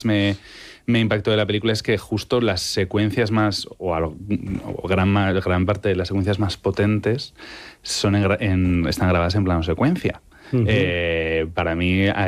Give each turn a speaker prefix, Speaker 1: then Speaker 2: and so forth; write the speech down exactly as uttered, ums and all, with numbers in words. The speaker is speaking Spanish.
Speaker 1: me, me impactó de la película es que justo las secuencias más, o, algo, o gran, gran parte de las secuencias más potentes son en, en, están grabadas en plano secuencia. Uh-huh. Eh, para mí